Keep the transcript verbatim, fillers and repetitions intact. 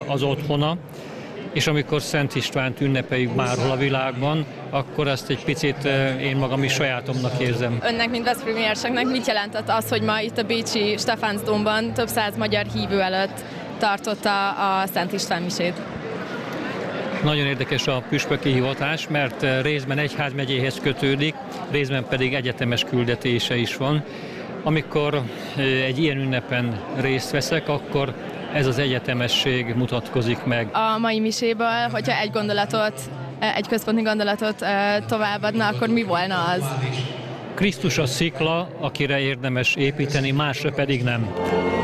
az otthona, és amikor Szent Istvánt ünnepeljük bárhol a világban, akkor ezt egy picit én magam is sajátomnak érzem. Önnek, mint veszprémi érseknek mit jelentett az, hogy ma itt a bécsi Stephansdomban több száz magyar hívő előtt tartotta a Szent István misét? Nagyon érdekes a püspöki hivatás, mert részben egyházmegyéhez kötődik, részben pedig egyetemes küldetése is van. Amikor egy ilyen ünnepen részt veszek, akkor ez az egyetemesség mutatkozik meg. A mai miséből, hogyha egy gondolatot, egy központi gondolatot továbbadna, akkor mi volna az? Krisztus a szikla, akire érdemes építeni, másra pedig nem.